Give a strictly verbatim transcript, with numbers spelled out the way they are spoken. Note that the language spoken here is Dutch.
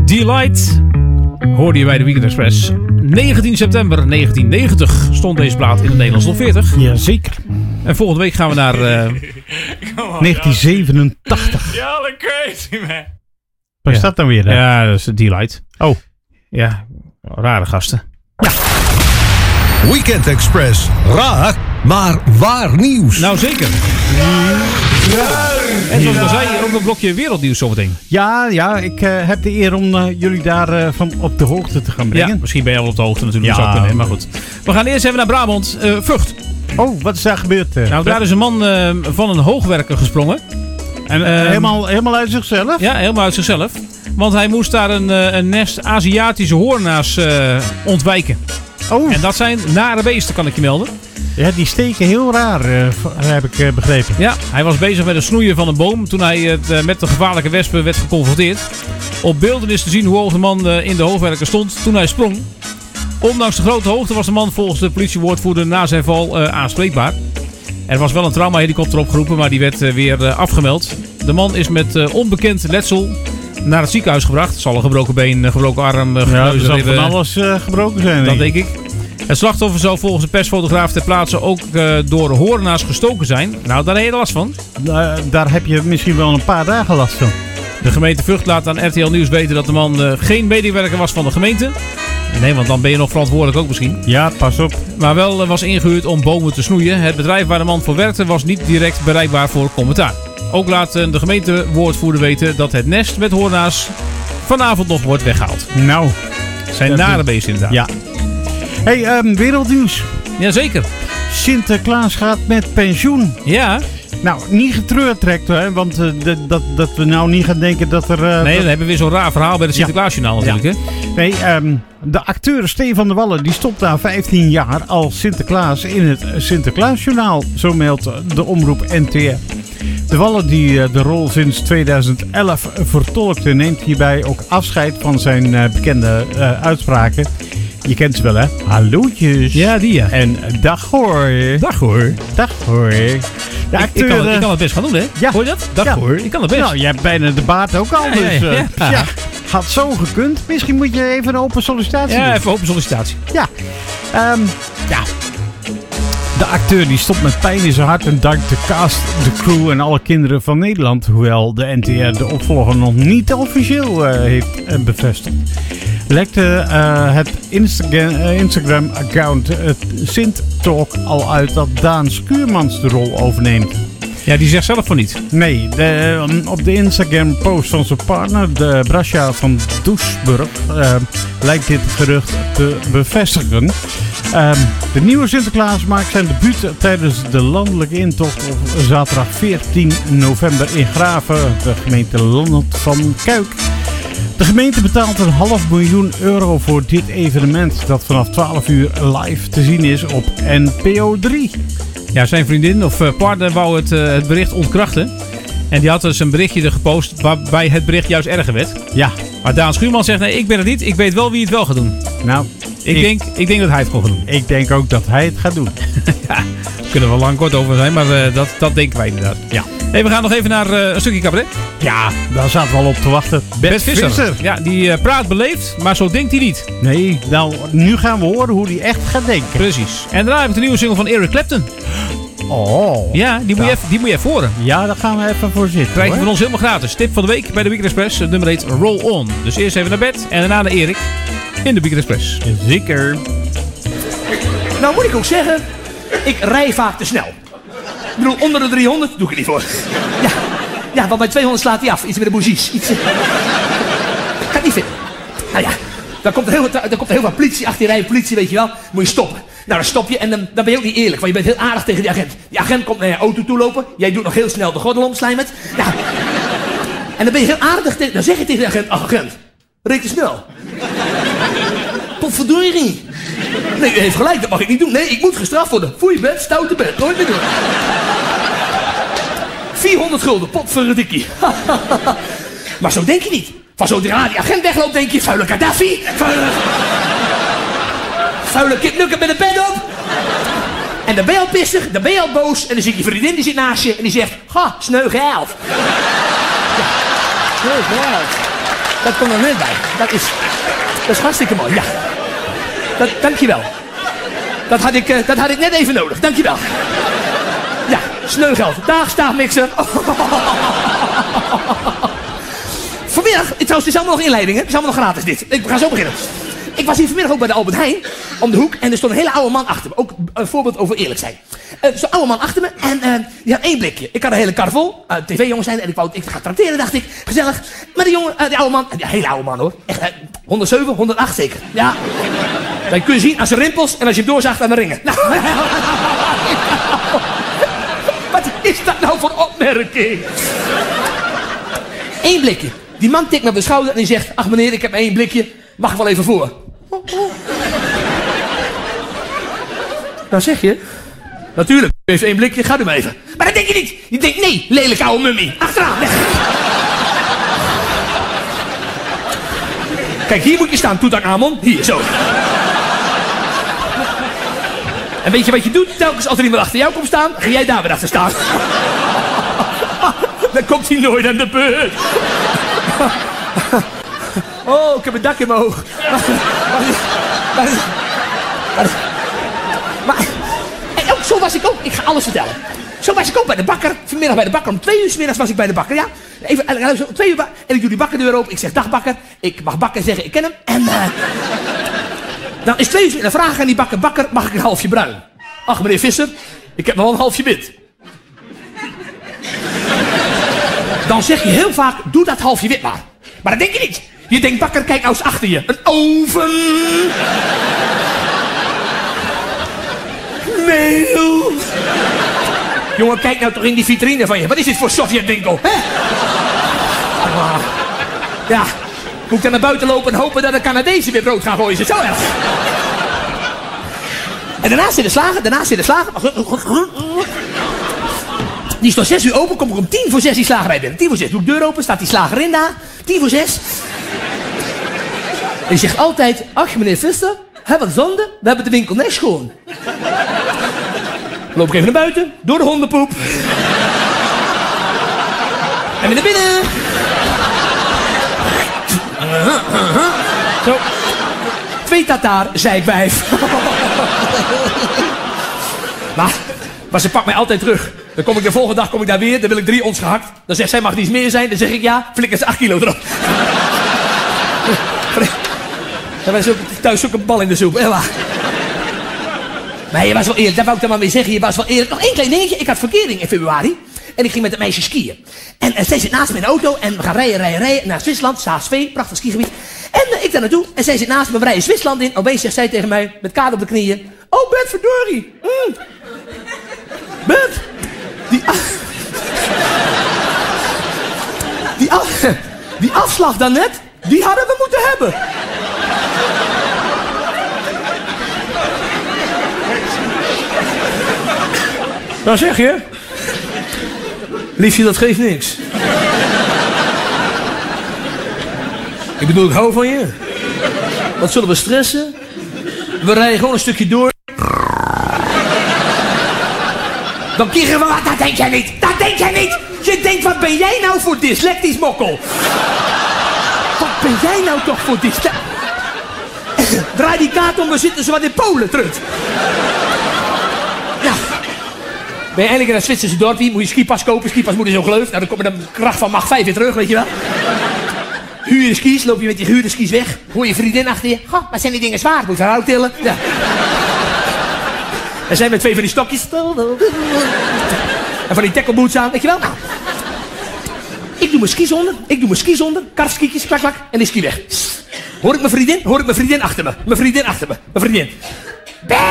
Delight hoorde je bij de Weekend Express. negentien september negentien negentig stond deze plaat in de Nederlands top veertig. Jazeker. En volgende week gaan we naar uh, on, negentien zevenentachtig. Y'all crazy, man. Waar is dat dan weer? Hè? Ja, dat is Delight. Oh. Ja, rare gasten. Ja. Weekend Express. Raar, maar waar nieuws. Nou, zeker. Ja. En zoals ik al zei, ook een blokje wereldnieuws zometeen. Ja, ja, ik uh, heb de eer om uh, jullie daar uh, van op de hoogte te gaan brengen. Ja, misschien ben je al op de hoogte natuurlijk. Ja. Zou kunnen, maar goed. We gaan eerst even naar Brabant. Uh, Vught. Oh, wat is daar gebeurd? Uh, nou, daar is een man uh, van een hoogwerker gesprongen. En uh, uh, helemaal, helemaal uit zichzelf? Ja, helemaal uit zichzelf. Want hij moest daar een, uh, een nest Aziatische hoornaars uh, ontwijken. Oh. En dat zijn nare beesten, kan ik je melden. Ja, die steken heel raar, uh, heb ik uh, begrepen. Ja, hij was bezig met het snoeien van een boom toen hij uh, met de gevaarlijke wespen werd geconfronteerd. Op beelden is te zien hoe hoog de man uh, in de hoogwerker stond toen hij sprong. Ondanks de grote hoogte was de man volgens de politiewoordvoerder na zijn val uh, aanspreekbaar. Er was wel een traumahelikopter opgeroepen, maar die werd uh, weer uh, afgemeld. De man is met uh, onbekend letsel naar het ziekenhuis gebracht. Zal een gebroken been, een gebroken arm, uh, ja, er zal van alles uh, gebroken zijn. Dat denk ik. Het slachtoffer zou volgens de persfotograaf ter plaatse ook uh, door hoornaars gestoken zijn. Nou, daar heb je last van. Uh, daar heb je misschien wel een paar dagen last van. De gemeente Vught laat aan R T L Nieuws weten dat de man uh, geen medewerker was van de gemeente. Nee, want dan ben je nog verantwoordelijk ook misschien. Ja, pas op. Maar wel uh, was ingehuurd om bomen te snoeien. Het bedrijf waar de man voor werkte was niet direct bereikbaar voor commentaar. Ook laat uh, de gemeentewoordvoerder weten dat het nest met hoornaars vanavond nog wordt weggehaald. Nou. Zijn nare beesten inderdaad. Ja. Hey, um, wereldnieuws. Jazeker. Sinterklaas gaat met pensioen. Ja. Nou, niet getreurd trekt, hè, want uh, de, dat, dat we nou niet gaan denken dat er... Uh, nee, dat... dan hebben we weer zo'n raar verhaal bij het Sinterklaasjournaal natuurlijk. Ja. Hè? Nee, um, de acteur Stefan de Wallen die stopt na vijftien jaar als Sinterklaas in het Sinterklaasjournaal. Zo meldt de omroep N T R. De Wallen die uh, de rol sinds tweeduizend elf vertolkte neemt hierbij ook afscheid van zijn uh, bekende uh, uitspraken. Je kent ze wel, hè? Hallootjes. Ja, die ja. En dag hoor. Dag hoor. Dag hoor. De acteur, ik, ik, kan, ik kan het best gaan doen, hè? Ja. Hoor je dat? Dag ja. hoor. Ik kan het best. Nou, jij hebt bijna de baard ook al. Ja, dus ja, ja. Uh, Ja. ja. Had zo gekund. Misschien moet je even een open sollicitatie ja, doen. even open sollicitatie. Ja. Um, ja. De acteur die stopt met pijn in zijn hart en dankt de cast, de crew en alle kinderen van Nederland. Hoewel de N T R de opvolger nog niet officieel uh, heeft uh, bevestigd. Lekte uh, het Instagram, uh, Instagram-account uh, Sint Talk al uit dat Daan Schuurmans de rol overneemt. Ja, die zegt zelf van niet. Nee, de, um, op de Instagram-post van zijn partner, de Brasja van Doesburg, uh, lijkt dit gerucht te bevestigen. Um, de nieuwe Sinterklaas maakt zijn debuut tijdens de landelijke intocht op zaterdag veertien november in Graven, de gemeente Lonnert van Kuik. De gemeente betaalt een half miljoen euro voor dit evenement dat vanaf twaalf uur live te zien is op N P O drie. Ja, zijn vriendin of uh, partner wou het, uh, het bericht ontkrachten. En die had dus een berichtje er gepost waarbij het bericht juist erger werd. Ja. Maar Daan Schuurman zegt, nee, ik ben het niet. Ik weet wel wie het wel gaat doen. Nou, ik, ik, denk, ik denk dat hij het gewoon gaat doen. Ik denk ook dat hij het gaat doen. Ja, daar kunnen we wel lang kort over zijn, maar uh, dat, dat denken wij inderdaad. Ja. Hey, we gaan nog even naar uh, een stukje cabaret. Ja, daar zaten we al op te wachten. Bert, Bert Visser. Visser. Ja, die uh, praat beleefd, maar zo denkt hij niet. Nee, nou, nu gaan we horen hoe hij echt gaat denken. Precies. En daarna heb ik de nieuwe single van Eric Clapton. Oh. Ja, die moet, ja. Je, even, die moet je even horen. Ja, daar gaan we even voor zitten. Krijg je van ons helemaal gratis. Tip van de week bij de Weekend Express. Het nummer heet Roll On. Dus eerst even naar bed en daarna naar Erik in de Weekend Express. Zeker. Nou moet ik ook zeggen, ik rij vaak te snel. Ik bedoel, onder de driehonderd doe ik het niet voor. Ja, ja, want bij tweehonderd slaat hij af. Iets met de bougies. Iets... Ik kan het niet vinden. Nou ja, dan komt er heel, dan komt er heel veel politie achter je rij. Politie, weet je wel. Moet je stoppen. Nou, dan stop je en dan, dan ben je ook niet eerlijk. Want je bent heel aardig tegen die agent. Die agent komt naar je auto toe lopen. Jij doet nog heel snel de gordel omslijmen. Nou, en dan ben je heel aardig tegen... Dan zeg je tegen de agent, oh, agent, reed te snel. Potverdorie. Nee, u heeft gelijk, dat mag ik niet doen. Nee, ik moet gestraft worden. Foei bed, stoute bed. Nooit meer doen. vierhonderd gulden, potverdikkie. Maar zo denk je niet. Van zodra die agent wegloopt, denk je, vuile Gaddafi. Vuile... Vuile kipnukken met een bed op. En dan ben je al pissig, dan ben je al boos. En dan zit je vriendin, die zit naast je. En die zegt, ha, sneu geld. Ja. Sneu geld. Dat komt er net bij. Dat is, dat is hartstikke mooi, ja. Dat, dankjewel. Dat had, ik, uh, dat had ik net even nodig, dankjewel. Ja, sneugeld. Dag, staafmixer. Oh. Vanmiddag, trouwens, het is allemaal nog inleiding, hè? Het is allemaal nog gratis dit. Ik ga zo beginnen. Ik was hier vanmiddag ook bij de Albert Heijn, om de hoek, en er stond een hele oude man achter me. Ook een voorbeeld over eerlijk zijn. Uh, Zo'n oude man achter me, en uh, die had één blikje. Ik had een hele kar vol, uh, tv-jongens zijn, en ik wou, ik ga trakteren, dacht ik. Gezellig. Maar die jongen, uh, die oude man, een uh, hele oude man hoor. Echt, uh, honderdzeven, honderdaacht zeker. Ja. Dan kun je zien aan zijn rimpels, en als je hem doorzaagt aan de ringen. Nou, wat is dat nou voor opmerking? Eén blikje. Die man tikt me op de schouder en die zegt, ach meneer, ik heb één blikje. Mag ik wel even voor? Oh, oh. Nou zeg je. Natuurlijk, u heeft één blikje, gaat u maar even. Maar dat denk je niet. Je denkt, nee, lelijke oude mummie. Achteraan, weg. Kijk, hier moet je staan, Toetankhamon. Hier, zo. En weet je wat je doet? Telkens als er iemand achter jou komt staan, ga jij daar weer achter staan. Dan komt hij nooit aan de beurt. Oh, ik heb een dak in mijn oog. Maar, maar, maar, maar, en ook, zo was ik ook. Ik ga alles vertellen. Zo was ik ook bij de bakker. Vanmiddag bij de bakker. Om twee uur 's middags was ik bij de bakker. Ja. Even, en, om twee uur, en ik doe die bakkerdeur open. Ik zeg, dag bakker. Ik mag bakker zeggen, ik ken hem. En uh, dan is twee uur 's middags. Dan vraag ik aan die bakker, bakker, mag ik een halfje bruin? Ach, meneer Visser, ik heb nog wel een halfje wit. Dan zeg je heel vaak, doe dat halfje wit maar. Maar dat denk je niet. Je denkt, bakker, kijk nou eens achter je. Een oven. Meel. Jongen, kijk nou toch in die vitrine van je. Wat is dit voor Sovjetwinkel, hè? Ah. Ja, moet ik dan naar buiten lopen en hopen dat de Canadezen weer brood gaan gooien. Is het zo erg? En daarna zit de slager, daarna zit de slager. Die is tot zes uur open, kom ik om tien voor zes die slagerij binnen. Tien voor zes, doe ik deur open, staat die slagerin daar. Tien voor zes. En die zegt altijd, ach meneer Visser, hè, wat zonde, we hebben de winkel net schoon. Loop ik even naar buiten, door de hondenpoep. En weer naar binnen. Zo. Twee tataar, zei ik wijf. Maar, maar ze pakt mij altijd terug. Dan kom ik de volgende dag kom ik daar weer, dan wil ik drie ons gehakt. Dan zegt zij, mag het iets meer zijn? Dan zeg ik ja, flikker ze acht kilo erop. Dan was ook thuis ook een bal in de soep. Helemaal. Maar je was wel eerlijk, dat wou ik dan maar weer zeggen. Je was wel eerlijk. Nog één klein dingetje. Ik had verkering in februari. En ik ging met het meisje skiën. En, en zij zit naast me in de auto. En we gaan rijden, rijden, rijden naar Zwitserland. S H S V, prachtig skigebied. En uh, ik daar naartoe. En zij zit naast me. We rijden Zwitserland in. Opeens zegt zij tegen mij, met kade op de knieën. Oh, Bert, verdorie. Mm. Bert. Die, af... die, af... die afslag daarnet, die hadden we moeten hebben. Nou zeg je. Liefje, dat geeft niks. Ik bedoel, ik hou van je. Wat zullen we stressen? We rijden gewoon een stukje door. Dan krijgen we wat, dat denk jij niet. Dat denk jij niet. Je denkt, wat ben jij nou voor dyslectisch mokkel? Wat ben jij nou toch voor dyslectisch... Draai die kaart om, we zitten zo wat in Polen, trut. Ja. Ben je eindelijk in een Zwitserse dorpje, moet je skipas kopen. Skipas moet in zo'n gleuf. Nou, dan kom je de kracht van macht vijf weer terug, weet je wel. Huur de skis, loop je met die gehuurde skis weg. Hoor je vriendin achter je. Goh, maar zijn die dingen zwaar? Moet je haar ook tillen? Ja. En zijn met twee van die stokjes. En van die tackleboots aan, weet je wel? Nou. Ik doe mijn skis onder, ik doe mijn skis onder. Karfskietjes, klak, klak. En die ski weg. Hoor ik mijn vriendin? Hoor ik mijn vriendin achter me? Mijn vriendin achter me. Mijn vriendin.